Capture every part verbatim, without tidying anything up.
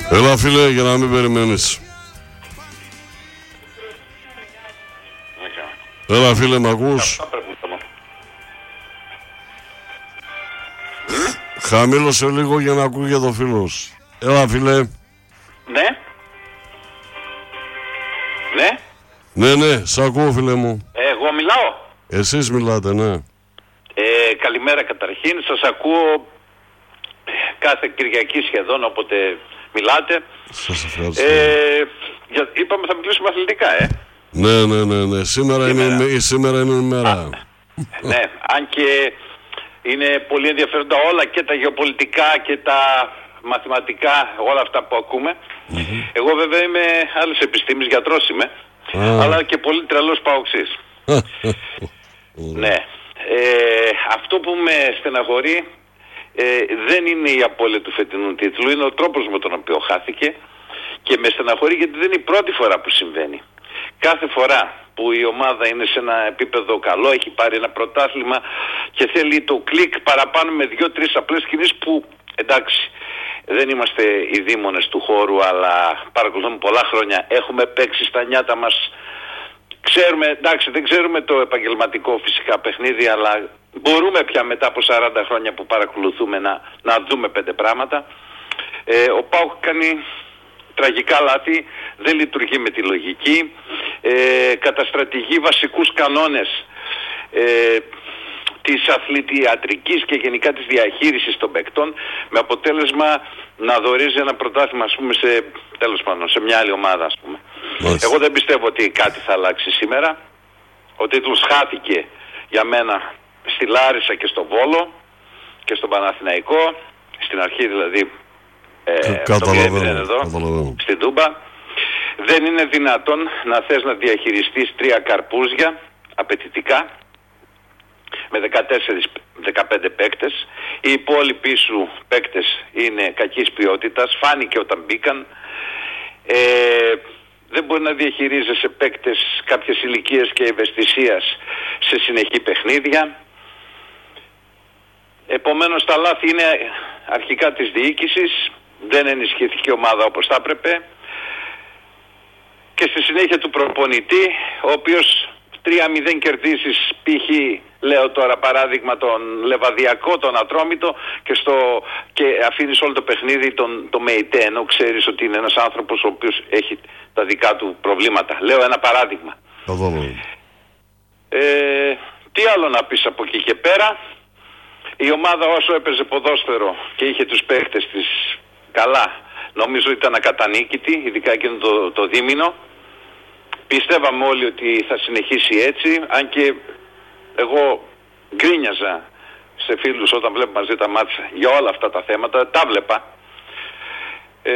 Έλα φίλε, για να μην περιμένεις. Έλα φίλε, μ' ακούς? Χαμήλωσε λίγο για να ακούγεται το φίλος. Έλα φίλε. Ναι. Ναι. Ναι, ναι, σ' ακούω φίλε μου. Εγώ μιλάω. Εσείς μιλάτε, ναι. Ε, καλημέρα καταρχήν. Σας ακούω κάθε Κυριακή σχεδόν, όποτε μιλάτε. Σας ευχαριστώ. Ε, για, είπαμε θα μιλήσουμε αθλητικά, ε. Ναι, ναι, ναι, ναι. Σήμερα, σήμερα. Είναι, σήμερα είναι η μέρα. Α, ναι, αν και είναι πολύ ενδιαφέροντα όλα και τα γεωπολιτικά και τα μαθηματικά, όλα αυτά που ακούμε. Mm-hmm. Εγώ βέβαια είμαι άλλης επιστήμης, γιατρός είμαι, ah. αλλά και πολύ τρελός παοξής. Ναι. Ε, αυτό που με στεναχωρεί ε, δεν είναι η απώλεια του φετινού τίτλου, είναι ο τρόπος με τον οποίο χάθηκε και με στεναχωρεί γιατί δεν είναι η πρώτη φορά που συμβαίνει. Κάθε φορά που η ομάδα είναι σε ένα επίπεδο καλό, έχει πάρει ένα πρωτάθλημα και θέλει το κλικ παραπάνω με δύο-τρεις απλές κινήσεις που εντάξει δεν είμαστε οι δήμονες του χώρου αλλά παρακολουθούμε πολλά χρόνια, έχουμε παίξει στα νιάτα μας, ξέρουμε, εντάξει δεν ξέρουμε το επαγγελματικό φυσικά παιχνίδι αλλά μπορούμε πια μετά από σαράντα χρόνια που παρακολουθούμε να, να δούμε πέντε πράγματα. Ε, ο ΠΑΟΚ κάνει τραγικά λάθη, δεν λειτουργεί με τη λογική, ε, καταστρατηγεί βασικούς κανόνες ε, της αθλητιατρικής και γενικά της διαχείρισης των παικτών με αποτέλεσμα να δωρίζει ένα πρωτάθλημα ας πούμε σε, τέλος πάντων, σε μια άλλη ομάδα ας πούμε. Μάλιστα. Εγώ δεν πιστεύω ότι κάτι θα αλλάξει σήμερα. Ο τίτλος χάθηκε για μένα στη Λάρισα και στο Βόλο και στον Παναθηναϊκό, στην αρχή δηλαδή Ε, καταλαβαίνω, εδώ, καταλαβαίνω. στην Τούμπα. Δεν είναι δυνατόν να θες να διαχειριστείς τρία καρπούζια απαιτητικά με δεκατέσσερα δεκαπέντε παίκτες. Οι υπόλοιποι σου παίκτες είναι κακής ποιότητας, φάνηκε όταν μπήκαν. ε, δεν μπορεί να διαχειρίζεσαι παίκτες κάποιες ηλικίες και ευαισθησίας σε συνεχή παιχνίδια. Επομένως τα λάθη είναι αρχικά της διοίκησης, δεν ενισχύθηκε η ομάδα όπως θα έπρεπε και στη συνέχεια του προπονητή, ο οποίος τρία μηδέν κερδίσεις π.χ. λέω τώρα παράδειγμα τον Λεβαδιακό, τον Ατρόμητο και, στο, και αφήνεις όλο το παιχνίδι τον, το ΜΕΙΤΕ ενώ ξέρεις ότι είναι ένας άνθρωπος ο οποίος έχει τα δικά του προβλήματα. Λέω ένα παράδειγμα. Ε, τι άλλο να πεις από εκεί και πέρα. Η ομάδα όσο έπαιζε ποδόσφαιρο και είχε τους παίχτες της καλά, νομίζω ήταν ακατανίκητη, ειδικά εκείνο το, το δίμηνο. Πιστεύαμε όλοι ότι θα συνεχίσει έτσι, αν και εγώ γκρίνιαζα σε φίλους όταν βλέπω μαζί τα μάτια για όλα αυτά τα θέματα, τα βλέπα. Ε,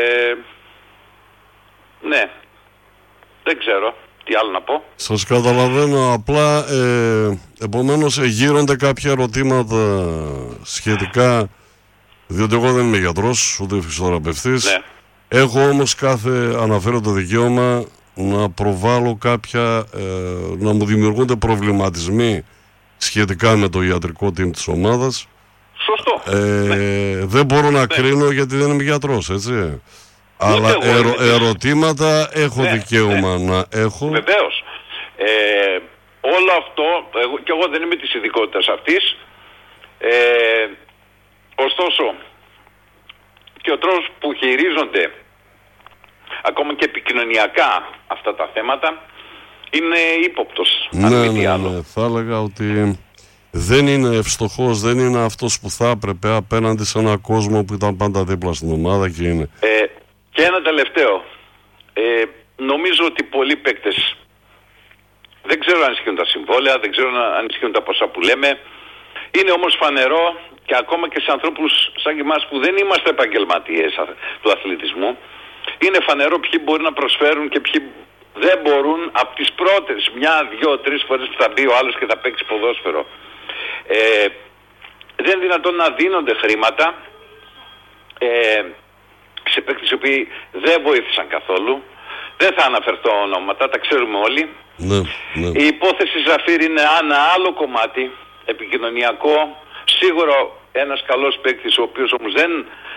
ναι, δεν ξέρω. Τι άλλο να πω. Σας καταλαβαίνω απλά, ε, επομένως γύρονται κάποια ερωτήματα σχετικά, διότι εγώ δεν είμαι γιατρός, ούτε φυσιοθεραπευτής. Ναι. Έχω όμως κάθε, αναφέρω το δικαίωμα να προβάλλω κάποια, ε, να μου δημιουργούνται προβληματισμοί σχετικά με το ιατρικό team της ομάδας. Σωστό. Ε, ναι. Δεν μπορώ να ναι. κρίνω γιατί δεν είμαι γιατρός, έτσι. Αλλά ερω, ερωτήματα έχω ναι, δικαίωμα ναι. να έχω. Βεβαίως. Ε, όλο αυτό, εγώ, και εγώ δεν είμαι της ειδικότητας αυτής, ε, ωστόσο και ο τρόπος που χειρίζονται ακόμα και επικοινωνιακά αυτά τα θέματα είναι ύποπτος. Ναι, ναι, ναι, ναι. Θα έλεγα ότι δεν είναι ευστοχός, δεν είναι αυτός που θα έπρεπε απέναντι σε έναν κόσμο που ήταν πάντα δίπλα στην ομάδα και είναι. Ε, Και ένα τελευταίο. Ε, νομίζω ότι πολλοί παίκτες δεν ξέρω αν ισχύουν τα συμβόλαια, δεν ξέρω αν ισχύουν τα ποσά που λέμε. Είναι όμως φανερό και ακόμα και σε ανθρώπους σαν και εμάς που δεν είμαστε επαγγελματίες του αθλητισμού, είναι φανερό ποιοι μπορεί να προσφέρουν και ποιοι δεν μπορούν από τις πρώτες μια, δυο, τρεις φορές που θα μπει ο άλλος και θα παίξει ποδόσφαιρο. Ε, δεν είναι δυνατόν να δίνονται χρήματα ε, σε παίκτες οι οποίοι δεν βοήθησαν καθόλου. Δεν θα αναφερθώ ονόματα, τα ξέρουμε όλοι. Ναι, ναι. Η υπόθεση Ζαφίρ είναι ένα άλλο κομμάτι επικοινωνιακό. Σίγουρα ένας καλός παίκτης, ο οποίος όμως δεν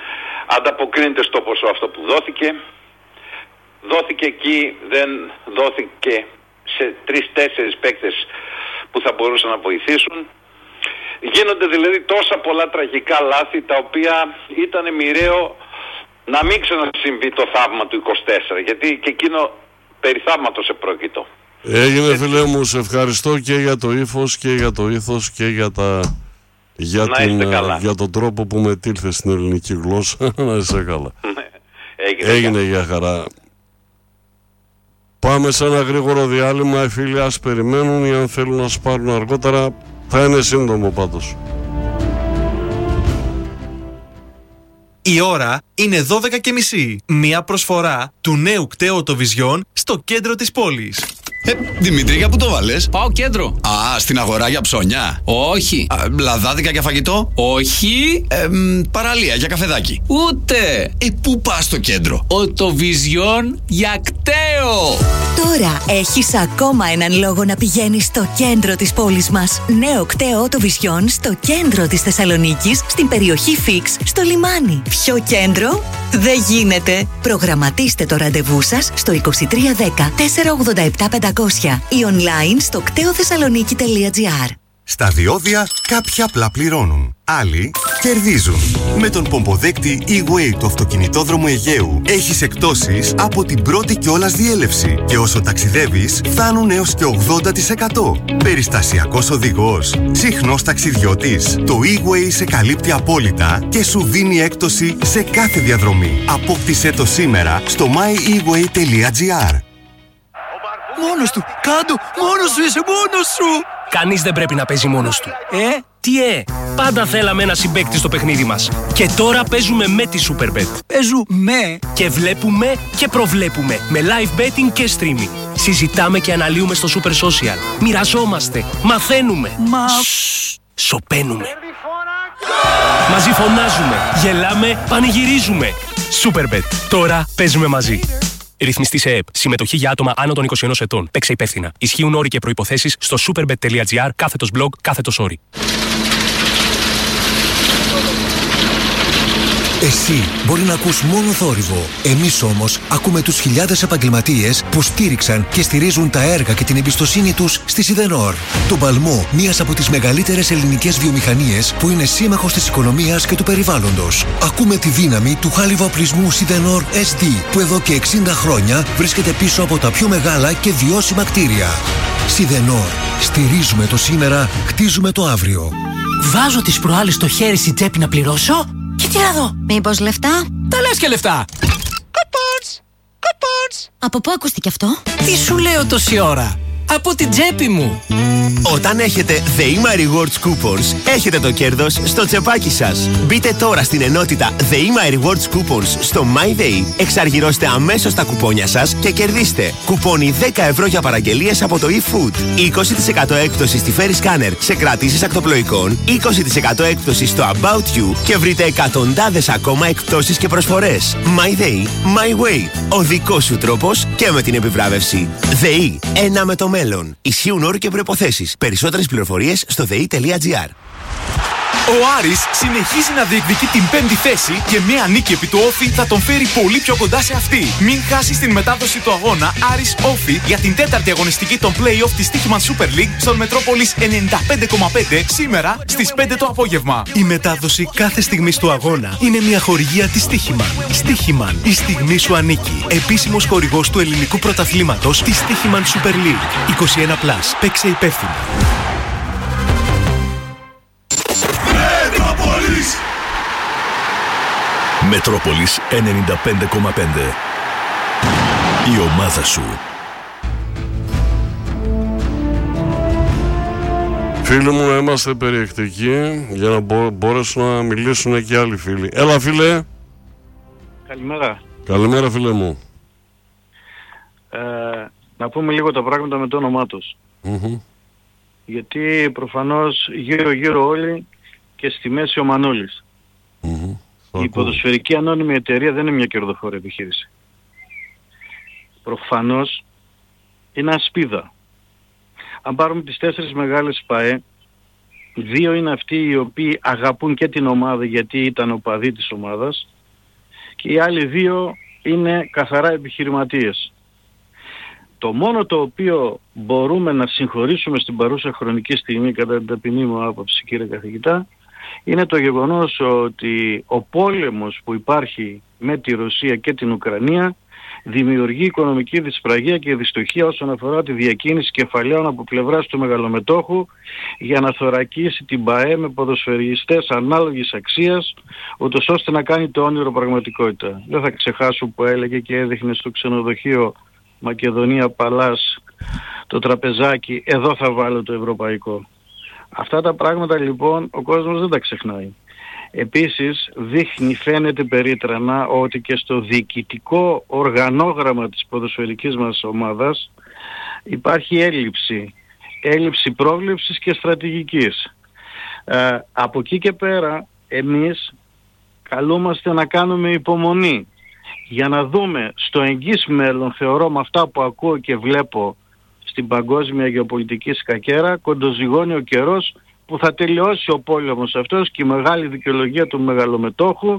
ανταποκρίνεται στο ποσό αυτό που δόθηκε. Δόθηκε εκεί, δεν δόθηκε σε τρεις-τέσσερις παίκτες που θα μπορούσαν να βοηθήσουν. Γίνονται δηλαδή τόσα πολλά τραγικά λάθη, τα οποία ήταν μοιραίο να μην ξανασυμβεί το θαύμα του είκοσι τέσσερα, γιατί και εκείνο περί θαύματος επρόκειτο. Έγινε, φίλε μου, σε ευχαριστώ και για το ύφος και για το ήθος και για τα... Για, την, για τον τρόπο που μετήλθε στην ελληνική γλώσσα. Να είσαι καλά. Έγινε, Έγινε για χαρά. Πάμε σε ένα γρήγορο διάλειμμα. Οι φίλοι ας περιμένουν, ή αν θέλουν να σπάρουν αργότερα θα είναι σύντομο πάντως. Η ώρα είναι δώδεκα και μισή. Μία προσφορά του νέου κταίου Vision στο κέντρο της πόλης. Ε, Δημήτρη, για πού το βάλες? Πάω κέντρο. Α, στην αγορά για ψώνια. Όχι. Α, λαδάδικα για φαγητό. Όχι. Ε, μ, παραλία για καφεδάκι. Ούτε. Ε, πού πας στο κέντρο? Ο το Vision για κταίο. Τώρα έχεις ακόμα έναν λόγο να πηγαίνεις στο κέντρο της πόλης μας. Νέο κταίο το Vision στο κέντρο της Θεσσαλονίκης, στην περιοχή Φίξ, στο λιμάνι. Πιο κέντρο δεν γίνεται. Προγραμματίστε το ραντεβού σας στο είκοσι τρία δέκα τετρακόσια ογδόντα επτά πεντακόσια ή online στο κτέοθεσσαλονίκη τελεία τζι άρ. Στα διόδια κάποιοι απλά πληρώνουν, άλλοι κερδίζουν. Με τον πομποδέκτη E-Way του αυτοκινητόδρομου Αιγαίου έχεις εκπτώσεις από την πρώτη κιόλας διέλευση και όσο ταξιδεύεις φτάνουν έως και ογδόντα τοις εκατό. Περιστασιακός οδηγός, συχνός ταξιδιώτης. Το E-Way σε καλύπτει απόλυτα και σου δίνει έκπτωση σε κάθε διαδρομή. Απόκτησέ το σήμερα στο my e way τελεία τζι άρ. Μόνος του! Κάντο! Μόνος σου! Είσαι μόνος σου! Κανείς δεν πρέπει να παίζει μόνος του. Ε? Τι ε! Πάντα θέλαμε ένα συμπαίκτη στο παιχνίδι μας. Και τώρα παίζουμε με τη Superbet. Παίζουμε! Και βλέπουμε και προβλέπουμε. Με live betting και streaming. Συζητάμε και αναλύουμε στο Super Social. Μοιραζόμαστε. Μαθαίνουμε. Μα... Σωπαίνουμε. Μαζί φωνάζουμε. Γελάμε. Πανηγυρίζουμε. Superbet. Τώρα παίζουμε μαζί. Ρυθμιστή σε ΕΕΠ. Συμμετοχή για άτομα άνω των είκοσι ενός ετών. Παίξε υπεύθυνα. Ισχύουν όροι και προϋποθέσεις στο superbet τελεία τζι άρ κάθετος blog κάθετος όροι. Εσύ μπορεί να ακούς μόνο θόρυβο. Εμείς όμως ακούμε τους χιλιάδες επαγγελματίες που στήριξαν και στηρίζουν τα έργα και την εμπιστοσύνη τους στη Σιδενόρ. Τον παλμό μιας από τις μεγαλύτερες ελληνικές βιομηχανίες που είναι σύμμαχος της οικονομίας και του περιβάλλοντος. Ακούμε τη δύναμη του χάλιβα-οπλισμού Σιδενόρ ες ντι που εδώ και εξήντα χρόνια βρίσκεται πίσω από τα πιο μεγάλα και βιώσιμα κτίρια. Σιδενόρ. Στηρίζουμε το σήμερα, χτίζουμε το αύριο. Βάζω τις προάλλες το χέρι στη τσέπη να πληρώσω και τι να δω. Μήπως λεφτά? Τα λες και λεφτά. Κοπότς, κοπότς. Από πού ακούστηκε αυτό? Τι σου λέω τόση ώρα? Από την τσέπη μου. Όταν έχετε The E-My Rewards Coupons, έχετε το κέρδος στο τσεπάκι σας. Μπείτε τώρα στην ενότητα The E-My Rewards Coupons στο MyDay, εξαργυρώστε αμέσως τα κουπόνια σας και κερδίστε κουπόνι δέκα ευρώ για παραγγελίες από το eFood, είκοσι τοις εκατό έκπτωση στη Ferry Scanner σε κρατήσεις ακτοπλοϊκών, είκοσι τοις εκατό έκπτωση στο About You και βρείτε εκατοντάδες ακόμα εκπτώσεις και προσφορές. MyDay, My Way. Ο δικός σου τρόπος και με την επιβράβευση. ΔΕΗ. Ένα με το μέλλον. Ισχύουν όροι και προϋποθέσεις. Περισσότερες πληροφορίες στο δε ι τελεία τζι άρ. Ο Άρης συνεχίζει να διεκδικεί την πέμπτη θέση και μια νίκη επί του Όφη θα τον φέρει πολύ πιο κοντά σε αυτή. Μην χάσεις την μετάδοση του αγώνα Άρης Όφη για την τέταρτη αγωνιστική των play-off της Στίχημαν Super League στον Μετρόπολης ενενήντα πέντε κόμμα πέντε σήμερα στις πέντε το απόγευμα. Η μετάδοση κάθε στιγμής του αγώνα είναι μια χορηγία της Στίχημαν. Στίχημαν, η στιγμή σου ανήκει. Επίσημος χορηγός του ελληνικού πρωταθλήματος της Στίχημαν Super League. είκοσι ένα συν. Παίξε υπεύθυνα. Μετρόπολης ενενήντα πέντε κόμμα πέντε. Η ομάδα σου. Φίλοι μου, είμαστε περιεκτικοί για να μπο- μπορέσουν να μιλήσουν και άλλοι φίλοι. Έλα, φίλε. Καλημέρα. Καλημέρα, φίλε μου. Ε, να πούμε λίγο τα πράγματα με το όνομά τους. Mm-hmm. Γιατί προφανώς γύρω-γύρω όλοι και στη μέση ο Μανώλης. Mm-hmm. Η ποδοσφαιρική ανώνυμη εταιρεία δεν είναι μια κερδοφόρα επιχείρηση. Προφανώς είναι ασπίδα. Αν πάρουμε τις τέσσερις μεγάλες ΠΑΕ, δύο είναι αυτοί οι οποίοι αγαπούν και την ομάδα γιατί ήταν οπαδοί της ομάδας και οι άλλοι δύο είναι καθαρά επιχειρηματίες. Το μόνο το οποίο μπορούμε να συγχωρήσουμε στην παρούσα χρονική στιγμή, κατά την ταπεινή μου άποψη, κύριε καθηγητά, είναι το γεγονός ότι ο πόλεμος που υπάρχει με τη Ρωσία και την Ουκρανία δημιουργεί οικονομική δυσπραγία και δυστοχία όσον αφορά τη διακίνηση κεφαλαίων από πλευράς του μεγαλομετόχου για να θωρακίσει την ΠΑΕ με ποδοσφαιριστές ανάλογης αξίας, ούτως ώστε να κάνει το όνειρο πραγματικότητα. Δεν θα ξεχάσω που έλεγε και έδειχνε στο ξενοδοχείο Μακεδονία Παλάς το τραπεζάκι, εδώ θα βάλω το ευρωπαϊκό. Αυτά τα πράγματα λοιπόν ο κόσμος δεν τα ξεχνάει. Επίσης δείχνει, φαίνεται περίτρανα, ότι και στο διοικητικό οργανόγραμμα της ποδοσφαιρικής μας ομάδας υπάρχει έλλειψη, έλλειψη πρόβλεψης και στρατηγικής. Ε, από εκεί και πέρα εμείς καλούμαστε να κάνουμε υπομονή για να δούμε στο εγγύς μέλλον, θεωρώ με αυτά που ακούω και βλέπω στην παγκόσμια γεωπολιτική σκακέρα, κοντοζυγώνει ο καιρός που θα τελειώσει ο πόλεμος αυτός και η μεγάλη δικαιολογία του μεγαλομετόχου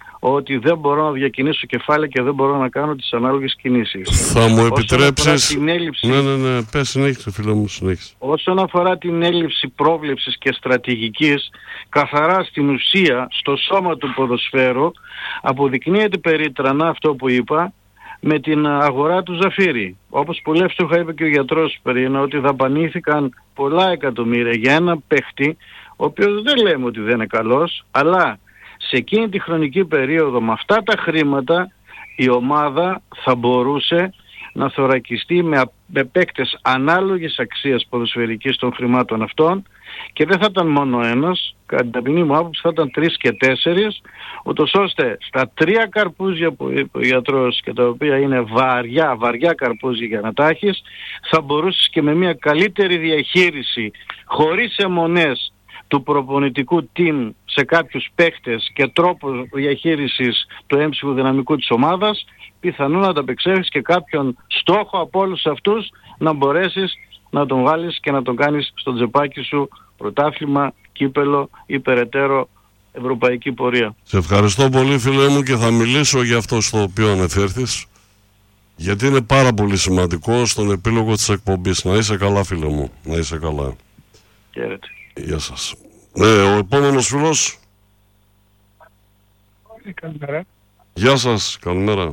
ότι δεν μπορώ να διακινήσω κεφάλαια και δεν μπορώ να κάνω τις ανάλογες κινήσεις. Θα μου επιτρέψεις... Την έλλειψη... Ναι, ναι, ναι, πες, συνέχισε φίλε μου, συνέχισε. Όσον αφορά την έλλειψη πρόβλεψης και στρατηγικής, καθαρά στην ουσία, στο σώμα του ποδοσφαίρου, αποδεικνύεται περίτρανα αυτό που είπα, με την αγορά του Ζαφύρη. Όπως πολύ εύστοχα είπε και ο γιατρός πριν, ότι δαπανήθηκαν πολλά εκατομμύρια για ένα παίχτη, ο οποίος δεν λέμε ότι δεν είναι καλός, αλλά σε εκείνη τη χρονική περίοδο με αυτά τα χρήματα η ομάδα θα μπορούσε να θωρακιστεί με, με παίκτες ανάλογης αξίας ποδοσφαιρικής των χρημάτων αυτών και δεν θα ήταν μόνο ένας, κατά την ταπεινή μου άποψη θα ήταν τρεις και τέσσερις, ούτως ώστε στα τρία καρπούζια που είπε ο γιατρός και τα οποία είναι βαριά, βαριά καρπούζια για να τα έχεις, θα μπορούσες και με μια καλύτερη διαχείριση, χωρίς αιμονές του προπονητικού team σε κάποιους παίχτες και τρόπο διαχείρισης του έμψυχου δυναμικού της ομάδας, πιθανόν να ανταπεξέλθεις και κάποιον στόχο από όλους αυτούς να μπορέσεις να τον βάλεις και να τον κάνεις στο τζεπάκι σου πρωτάθλημα, κύπελο ή περαιτέρω ευρωπαϊκή πορεία. Σε ευχαριστώ πολύ φίλε μου και θα μιλήσω για αυτό στο οποίο ανεφέρθεις, γιατί είναι πάρα πολύ σημαντικό στον επίλογο της εκπομπής. Να είσαι καλά φίλε μου, να είσαι καλά. Χαίρετε. Γεια σας. Ναι, ο επόμενος φίλος. Καλημέρα. Γεια σας, καλημέρα.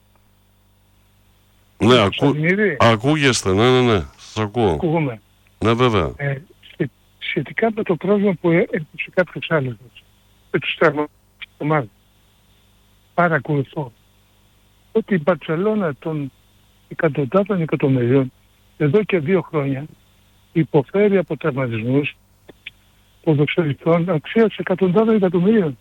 Ναι, ακού... ακούγεστε, ναι, ναι, ναι, σας ακούω. Ακούγομαι. Ναι, βέβαια. Ε, σχετικά με το πρόβλημα που έπαιξε κάποιος άλλος, με τους τραυματισμούς της ομάδας, παρακολουθώ ότι η Μπαρτσελώνα των εκατοντάδων εκατομμυρίων εδώ και δύο χρόνια υποφέρει από τραυματισμούς ποδοσφαιριστών αξίας εκατοντάδων εκατομμυρίων.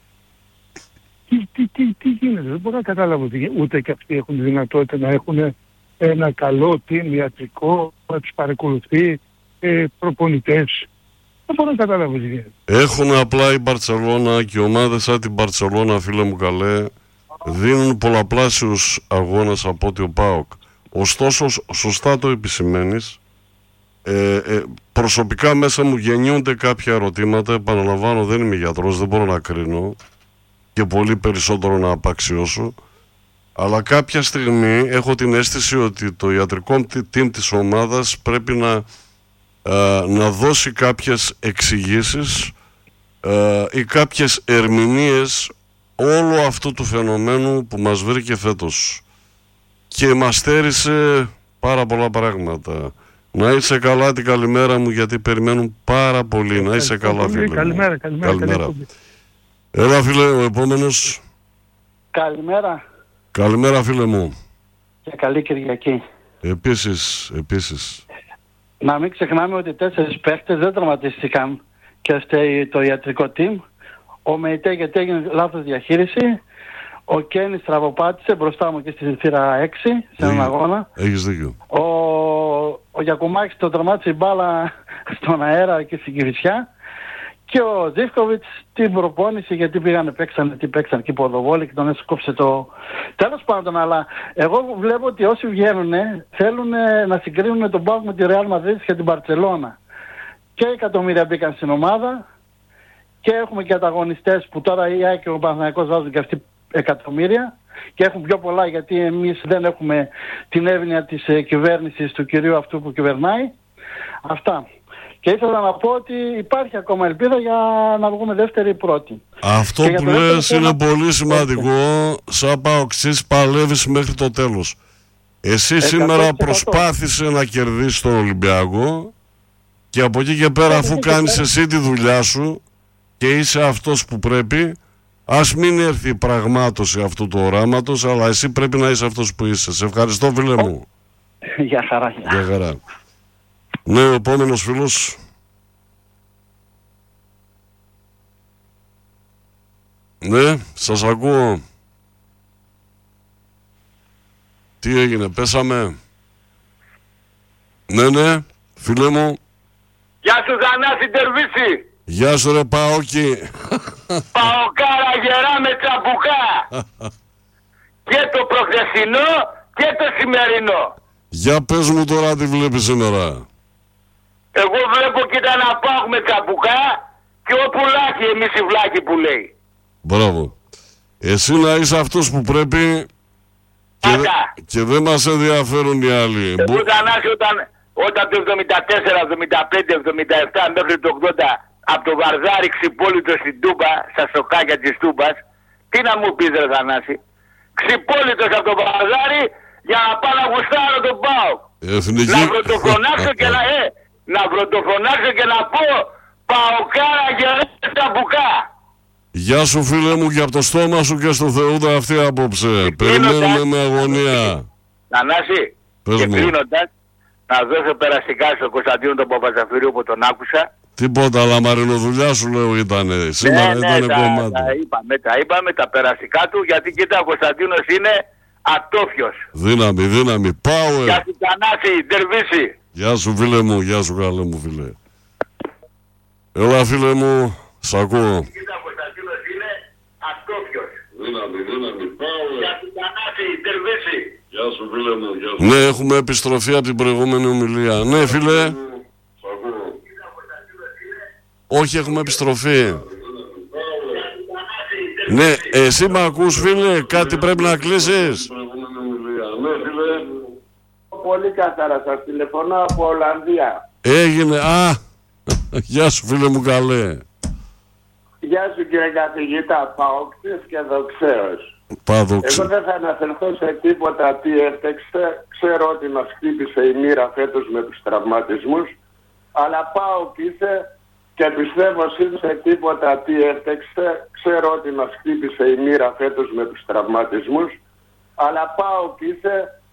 Τι, τι, τι, τι γίνεται, δεν μπορώ να καταλάβω ότι ούτε και αυτοί έχουν τη δυνατότητα να έχουν ένα καλό team ιατρικό, να τους παρακολουθεί, ε, προπονητές. Δεν μπορώ να καταλάβω τι γίνεται. Έχουν απλά η Μπαρτσελώνα και οι ομάδες σαν την Μπαρτσελώνα, φίλε μου καλέ, δίνουν πολλαπλάσιους αγώνες από ότι ο ΠΑΟΚ. Ωστόσο, σωστά το επισημαίνεις, ε, ε, προσωπικά μέσα μου γεννιούνται κάποια ερωτήματα, επαναλαμβάνω δεν είμαι γιατρός, δεν μπορώ να κρίνω και πολύ περισσότερο να απαξιώσω, αλλά κάποια στιγμή έχω την αίσθηση ότι το ιατρικό team της ομάδας πρέπει να, ε, να δώσει κάποιες εξηγήσεις ε, ή κάποιες ερμηνείες όλου αυτού του φαινομένου που μας βρήκε φέτος και μας στέρισε πάρα πολλά πράγματα. Να είσαι καλά, την καλημέρα μου, γιατί περιμένουν πάρα πολύ. Να είσαι καλά, φίλε. Καλημέρα, καλημέρα. Καλημέρα. Έλα, φίλε, ο επόμενος. Καλημέρα. Καλημέρα, φίλε μου. Και καλή Κυριακή. Επίσης, επίσης. Να μην ξεχνάμε ότι τέσσερις παίχτες δεν τραυματίστηκαν και στο το ιατρικό team. Ο Μεϊτέ γιατί έγινε λάθος διαχείριση. Ο Κένις τραβοπάτησε μπροστά μου και στη θύρα έξι σε έναν αγώνα. Έχεις δίκιο. Ο, ο Γιακουμάκης το τραμάτισε η μπάλα στον αέρα και στην Κηφισιά. Και ο Ζίβκοβιτς την προπόνηση γιατί πήγανε παίξανε, τι παίξανε και ποδοβόλη και τον έσκοψε το... Τέλος πάντων, αλλά εγώ βλέπω ότι όσοι βγαίνουν θέλουν να συγκρίνουν τον ΠΑΟΚ με τη Ρεάλ Μαδρίτης και την Μπαρτσελώνα. Και εκατομμύρια μπήκαν στην ομάδα και έχουμε και ανταγωνιστές που τώρα η ΑΕΚ και ο Παναθηναϊκός βάζουν και αυτοί εκατομμύρια και έχουν πιο πολλά γιατί εμείς δεν έχουμε την εύνοια της ε, κυβέρνησης του κυρίου αυτού που κυβερνάει. Αυτά. Και ήθελα να πω ότι υπάρχει ακόμα ελπίδα για να βγούμε δεύτερη ή πρώτη. Αυτό που λες είναι να... πολύ σημαντικό. Σαν ΠΑΟΚΣής παλεύεις μέχρι το τέλος. Εσύ σήμερα προσπάθησε να κερδίσεις τον Ολυμπιακό και από εκεί και πέρα, αφού κάνεις εσύ τη δουλειά σου και είσαι αυτός που πρέπει, ας μην έρθει η πραγμάτωση αυτού του οράματος, αλλά εσύ πρέπει να είσαι αυτός που είσαι. Σε ευχαριστώ, φίλε μου. Γεια χαρά. Γεια χαρά. Ναι, ο επόμενος φίλος. Ναι, σας ακούω. Τι έγινε, πέσαμε? Ναι, ναι, φίλε μου. Γεια σου Θανάση Τερβίση. Γεια σου ρε Παόκι. Παοκάρα γερά με τσαμπουκά. Και το προχθεσινό και το σημερινό. Για πες μου τώρα τι βλέπεις σήμερα. Εγώ βλέπω κοίτα να πάω με τσαμπουκά και ο πουλάκι εμείς οι βλάκοι που λέει. Μπράβο. Εσύ να είσαι αυτός που πρέπει και, δε, και δεν μας ενδιαφέρουν οι άλλοι. Εγώ Θανάση όταν, όταν το εβδομήντα τέσσερα, εβδομήντα πέντε, εβδομήντα επτά μέχρι το ογδόντα από το Βαρδάρι ξυπόλυτο στην Τούμπα, στα σοκάκια της Τούμπας, τι να μου πεις ρε Θανάση. Ξυπόλυτος από το Βαρδάρι για να πάω να γουστάρω τον πάω. Εθνική... Να βροντοφωνάξω και να, ε, να βροντοφωνάξω και να πω Παοκάρα γερά στα μπουκά. Γεια σου φίλε μου και από το στόμα σου και στο Θεούδα αυτή απόψε. Περιμένουμε με αγωνία. Θανάση, και κλείνοντας, να δώσω περαστικά στον Κωνσταντίνο τον Παπαζαφυρίου που τον άκουσα. Τίποτα, αλλά μαρινοδουλειά σου λέω ήτανε. Σήμερα ναι, ήτανε ναι, κομμάτι. Τα, τα, είπαμε, τα είπαμε, τα περαστικά του, γιατί κοίτα ο Κωνσταντίνος είναι ατόφιος. Δύναμη, δύναμη. Power. Γεια σου Θανάση, Τερβίση. Γεια σου φίλε μου, γεια σου καλέ μου φίλε. Έλα φίλε μου, σ' ακούω. Δύναμη, δύναμη, power. Γεια σου Θανάση, Τερβίση. Γεια σου φίλε μου, γεια σου. Ναι, έχουμε επιστροφή από την προηγούμενη ομιλία. Ναι φίλε. Όχι, έχουμε επιστροφή. Ναι, εσύ με ακούς φίλε, κάτι πρέπει να κλείσεις. Ναι φίλε. Πολύ καθαρά, σας τηλεφωνώ από Ολλανδία. Έγινε, α, γεια σου φίλε μου καλέ. Γεια σου κύριε καθηγητά, Παόκτης και Δοξέως. Παδοξέ. Εγώ δεν θα αναφερθώ σε τίποτα τι έφτεξε. Ξέρω ότι μας χτύπησε η μοίρα φέτος με τους τραυματισμούς. Αλλά Πάοκ είσαι και πιστεύω εσύ σε τίποτα τι έφτεξε. Ξέρω ότι μας χτύπησε η μοίρα φέτος με τους τραυματισμούς. Αλλά Πάοκ είσαι